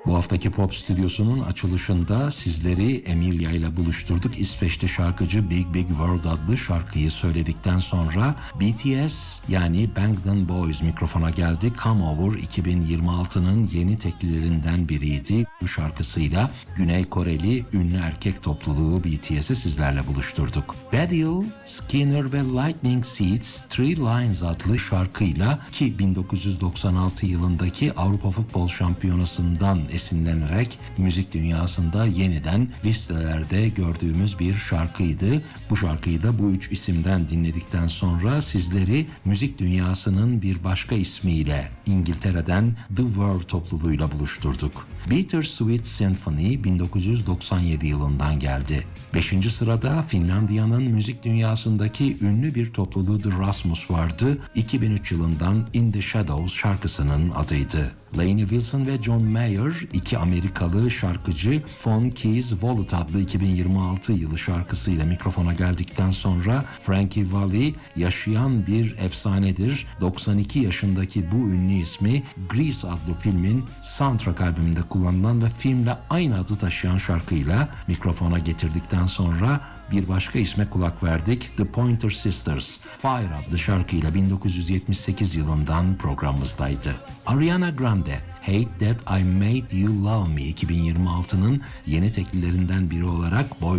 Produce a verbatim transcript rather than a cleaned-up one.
Bu haftaki Pop Stüdyosu'nun açılışında sizleri Emilia ile buluşturduk. İsveçli şarkıcı Big Big World adlı şarkıyı söyledikten sonra B T S yani Bangtan Boys mikrofona geldi. Come Over iki bin yirmi altının yeni teklilerinden biriydi. Bu şarkısıyla Güney Koreli ünlü erkek topluluğu B T S'i sizlerle buluşturduk. Baddiel, Skinner ve Lightning Seeds Three Lines adlı şarkıyla ki bin dokuz yüz doksan altı yılındaki Avrupa Futbol Şampiyonası'ndan esinlenerek müzik dünyasında yeniden listelerde gördüğümüz bir şarkıydı. Bu şarkıyı da bu üç isimden dinledikten sonra sizleri müzik dünyasının bir başka ismiyle İngiltere'den The World topluluğuyla buluşturduk. Bittersweet Symphony bin dokuz yüz doksan yedi yılından geldi. Beşinci sırada Finlandiya'nın müzik dünyasındaki ünlü bir topluluğu The Rasmus vardı. iki bin üç yılından In the Shadows şarkısının adıydı. Lainey Wilson ve John Mayer, iki Amerikalı şarkıcı Phone Keys Wallet adlı iki bin yirmi altı yılı şarkısıyla mikrofona geldikten sonra Frankie Valli yaşayan bir efsanedir. doksan iki yaşındaki bu ünlü ismi Grease adlı filmin soundtrack albümünde kullanılan ve filmle aynı adı taşıyan şarkıyla mikrofona getirdikten sonra bir başka isme kulak verdik. The Pointer Sisters, Fire adlı şarkıyla bin dokuz yüz yetmiş sekiz yılından programımızdaydı. Ariana Grande, Hate That I Made You Love Me iki bin yirmi altının yeni teklilerinden biri olarak boy